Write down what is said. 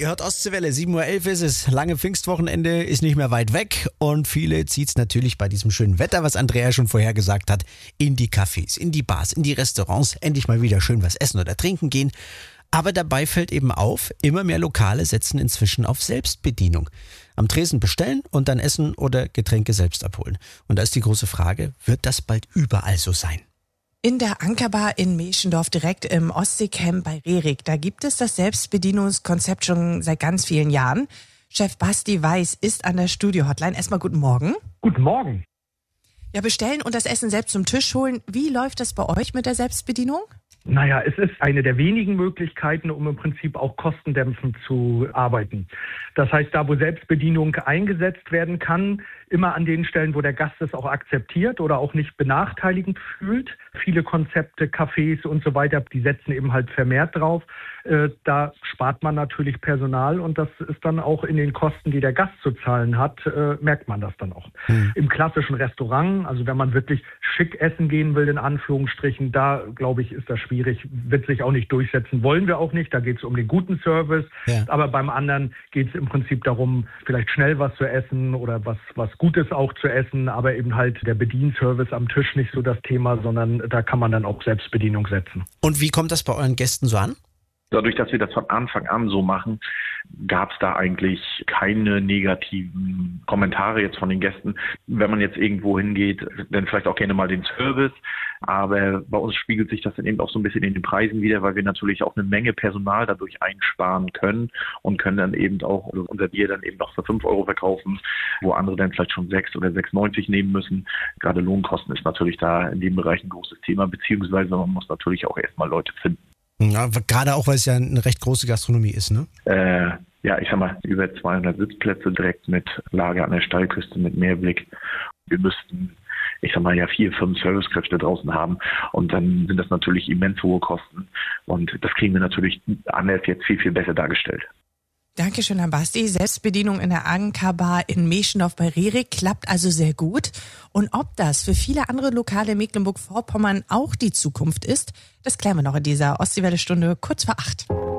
Ihr hört Ostseewelle, 7.11 Uhr ist es. Lange Pfingstwochenende ist nicht mehr weit weg und viele zieht es natürlich bei diesem schönen Wetter, was Andrea schon vorher gesagt hat, in die Cafés, in die Bars, in die Restaurants, endlich mal wieder schön was essen oder trinken gehen. Aber dabei fällt eben auf, immer mehr Lokale setzen inzwischen auf Selbstbedienung. Am Tresen bestellen und dann Essen oder Getränke selbst abholen. Und da ist die große Frage, wird das bald überall so sein? In der Ankerbar in Meschendorf, direkt im Ostseecamp bei Rerik, da gibt es das Selbstbedienungskonzept schon seit ganz vielen Jahren. Chef Basti Weiß ist an der Studio-Hotline. Erstmal guten Morgen. Guten Morgen. Ja, bestellen und das Essen selbst zum Tisch holen. Wie läuft das bei euch mit der Selbstbedienung? Naja, es ist eine der wenigen Möglichkeiten, um im Prinzip auch kostendämpfend zu arbeiten. Das heißt, da wo Selbstbedienung eingesetzt werden kann, immer an den Stellen, wo der Gast es auch akzeptiert oder auch nicht benachteiligend fühlt. Viele Konzepte, Cafés und so weiter, die setzen eben halt vermehrt drauf. Da spart man natürlich Personal und das ist dann auch in den Kosten, die der Gast zu zahlen hat, merkt man das dann auch. Im klassischen Restaurant, also wenn man wirklich schick essen gehen will, in Anführungsstrichen, da glaube ich, ist das schwierig, wird sich auch nicht durchsetzen, wollen wir auch nicht. Da geht es um den guten Service, aber beim anderen geht es im Prinzip darum, vielleicht schnell was zu essen oder was Gutes auch zu essen, aber eben halt der Bedienservice am Tisch nicht so das Thema, sondern da kann man dann auch Selbstbedienung setzen. Und wie kommt das bei euren Gästen so an? Dadurch, dass wir das von Anfang an so machen, gab es da eigentlich keine negativen Kommentare jetzt von den Gästen. Wenn man jetzt irgendwo hingeht, dann vielleicht auch gerne mal den Service. Aber bei uns spiegelt sich das dann eben auch so ein bisschen in den Preisen wieder, weil wir natürlich auch eine Menge Personal dadurch einsparen können und können dann eben auch unser Bier dann eben noch für 5 Euro verkaufen, wo andere dann vielleicht schon 6 oder 6,90 nehmen müssen. Gerade Lohnkosten ist natürlich da in dem Bereich ein großes Thema, beziehungsweise man muss natürlich auch erstmal Leute finden. Ja, gerade auch, weil es ja eine recht große Gastronomie ist, ne? Ja, ich sag mal, über 200 Sitzplätze direkt mit Lager an der Steilküste, mit Meerblick. Wir müssten, ich sag mal, ja 4, 5 Servicekräfte draußen haben und dann sind das natürlich immens hohe Kosten und das kriegen wir natürlich anders jetzt viel, viel besser dargestellt. Dankeschön, Herr Basti. Selbstbedienung in der Ankerbar in Meschendorf bei Rerik klappt also sehr gut. Und ob das für viele andere Lokale in Mecklenburg-Vorpommern auch die Zukunft ist, das klären wir noch in dieser Ostseewelle-Stunde kurz vor 8.